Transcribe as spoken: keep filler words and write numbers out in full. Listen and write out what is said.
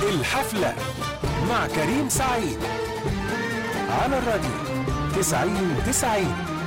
الحفلة مع كريم سعيد على الراديو تسعين تسعين.